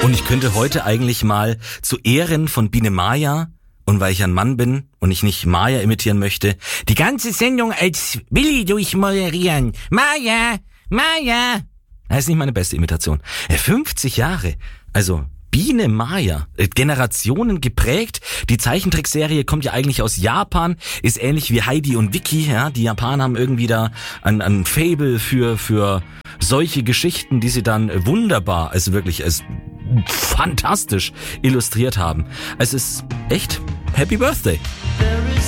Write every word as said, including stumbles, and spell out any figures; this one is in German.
Und ich könnte heute eigentlich mal zu Ehren von Biene Maya, und weil ich ein Mann bin und ich nicht Maya imitieren möchte, die ganze Sendung als Willi durchmoderieren. Maya, Maya. Das ist nicht meine beste Imitation. fünfzig Jahre, also Biene Maya, Generationen geprägt. Die Zeichentrickserie kommt ja eigentlich aus Japan, ist ähnlich wie Heidi und Vicky. Ja, die Japaner haben irgendwie da ein, ein Faible für für solche Geschichten, die sie dann wunderbar, also wirklich als fantastisch illustriert haben. Es ist echt Happy Birthday.